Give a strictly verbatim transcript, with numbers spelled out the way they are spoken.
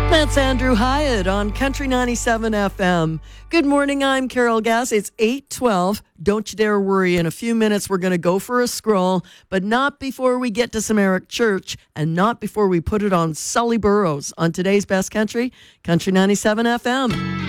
That's Andrew Hyatt on Country ninety-seven F M. Good morning, I'm Carol Gass. It's eight twelve. Don't you dare worry. In a few minutes, we're going to go for a scroll, but not before we get to some Eric Church and not before we put it on Sully Burrows on today's Best Country, Country ninety-seven F M.